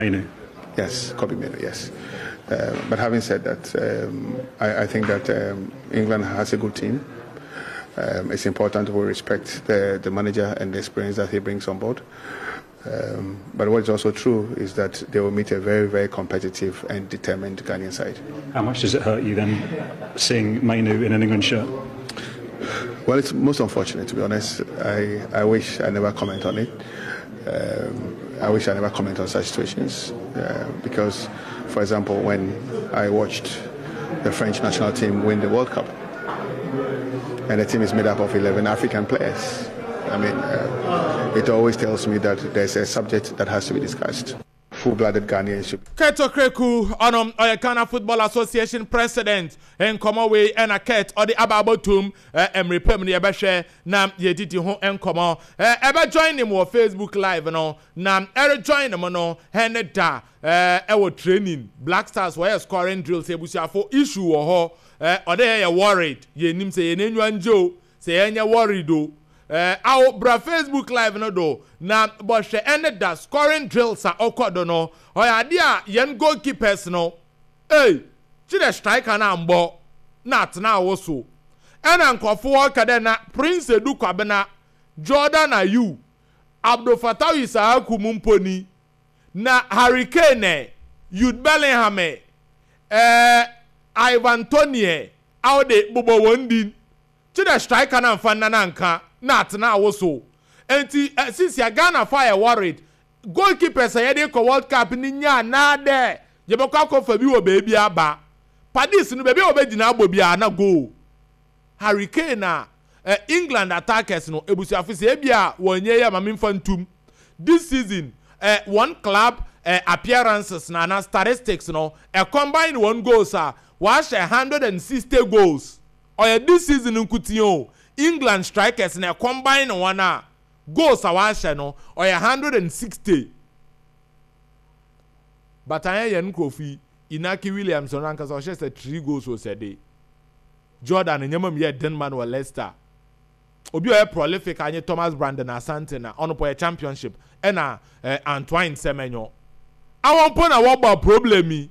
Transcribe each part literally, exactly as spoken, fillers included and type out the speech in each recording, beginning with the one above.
Mainoo. Yes, Kobbie Mainoo, yes. Uh, but having said that, um, I, I think that um, England has a good team. Um, it's important we respect the, the manager and the experience that he brings on board. Um, but what is also true is that they will meet a very, very competitive and determined Ghanaian side. How much does it hurt you then, seeing Mainoo in an England shirt? Well, it's most unfortunate, to be honest. I, I wish I never comment on it. Um, I wish I never comment on such situations uh, because, for example, when I watched the French national team win the World Cup, and the team is made up of eleven African players, I mean, uh, it always tells me that there's a subject that has to be discussed. Full-blooded Ghanaians should. Keto Kreku, Onum, Oya Ghana Football Association President, and Komaway and a Ket, or the Ababotum, Emery Pemini Ebeshe, Nam Yediti Hon and Komo, Ever join him on Facebook Live, no, Nam, Ever join him on Heneda, our training, Black Stars were scoring drills, Ebusia for issue or ho, or they are worried, ye nim say, Yenuan Joe, say, any worried do. Uh, our bra Facebook Live no do na but she ended that scoring drills are okodo no o ya dia yen goalkeepers no eh chi the striker na mbo na atna woso ena nkofo kade na Prince Edu Kwabena Jordan Ayew Abdul Fattah Isaaku Mumponi na Hurricane Jude Bellingham eh Ivan Toney out de bobo wondin chi the striker na mfanna na nka not now also. And since you Ghana fire worried, goalkeepers are heading for World Cup in India, not there. You be call for you, baby, aba. Padis, no baby, obey na bobi na go. Hurricane na England attackers no ebusi afisi ebia wonye ya mamin fantum. This season, uh, one club uh, appearances na na statistics no a combined one goals are wash one hundred sixty goals. Or this season nkutiyo. England strikers na combine one a goals awashe no or one hundred sixty. But I yen Kofi Inaki Williams on rankas or just three goals was a day. Jordan and Yamam yet Denman or Leicester. Obi a prolific and Thomas Brandon Asante na on a championship and uh, Antoine Semenyo. I won't put a what problem me.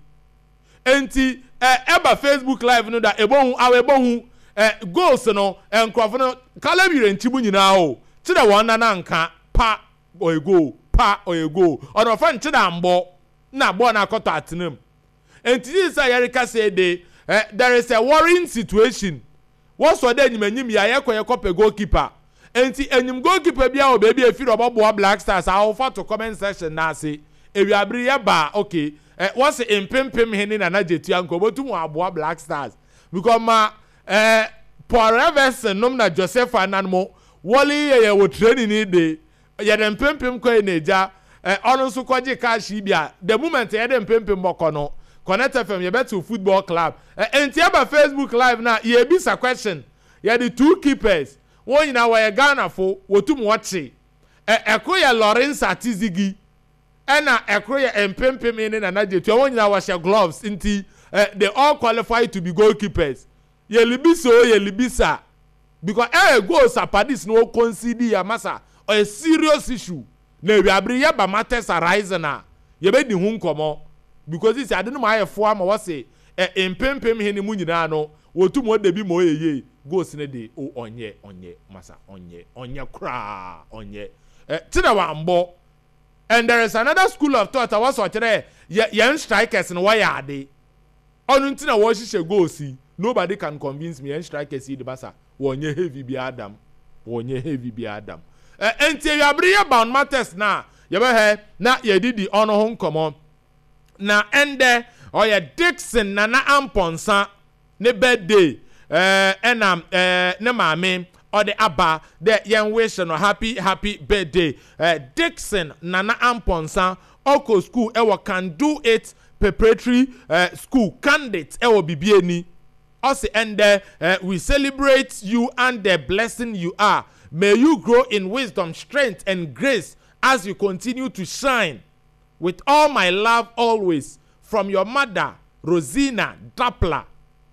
Enti uh, ever Facebook Live no that ebon awebon Eh, goals no and no Calabria and Tibuni now. Chida one nanka pa or a go, pa or a go. Or a friend Chidambo na bona kota at him. And this Erika said they eh, there is a worrying situation. What's what then you mean me a copy goalkeeper? And the goalkeeper be our baby if you about Black Stars. I offer to comment section now say if you are bria bar okay. Eh, what's the impim pim henin and Najeti and go to more Black Stars because my Eh, Paul Everson, Nomna Joseph Ananmo, Wally, ye wo training in the Yadam Pimpim Coineja, eh, Onosu Kwaji Kashibia, the moment Yadam Pimpim Mokono, connected from your to football club. And Tiaba Facebook Live now, ye be a question. Ye the two keepers, one in our Ghana for, Wotum Watchi, Ekoya Lawrence Atizigi, and Ekoya and Pimpim in and Nadia, one in our gloves, inti, they all qualify to be goalkeepers. Ye libiso ye libisa because eh goals apadis no concede ya masa or a serious issue na we abri ya ba matters arise na ye be di hu nkomo because this I don't know my fo am what say eh empempem he ni mu nyina no wotu mo de bi mo yeye goals ne de o onye onye masa onye onye kra onye eh tina wa mbo. And there is another school of thought I was watching ye strikers no why are they onu tina wo hihye goals. Nobody can convince me and strike a seed basa. Wonye heavy be Adam. Wonye heavy be Adam. Uh, and you are bound matters now. You ever na ye did the honor home come on. Na ende or ya Dixon Nana Amponsa ne birthday. Uh, and um uh ne mame or the Abba the young wish no happy happy birthday. Uh, Dixon Nana Amponsa Oko school ever can do it preparatory uh, school candidate ever be bieni. Us and uh, we celebrate you and the blessing you are. May you grow in wisdom, strength, and grace as you continue to shine. With all my love always, from your mother, Rosina Dapla,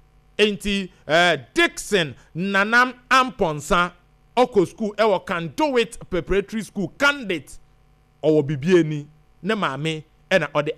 Auntie uh, Dixon Nanam Amponsa, Oko School, Ewa can do it preparatory school candidate, or Bibieni, ne mame ɛna ɔde